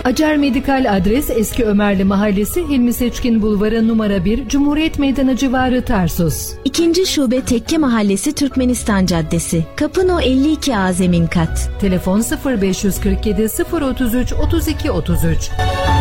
Acar Medikal adres Eski Ömerli Mahallesi, Hilmi Seçkin Bulvarı numara 1, Cumhuriyet Meydanı civarı, Tarsus. İkinci şube Tekke Mahallesi, Türkmenistan Caddesi, Kapı No 52A, zemin kat. Telefon 0547 033 32 33.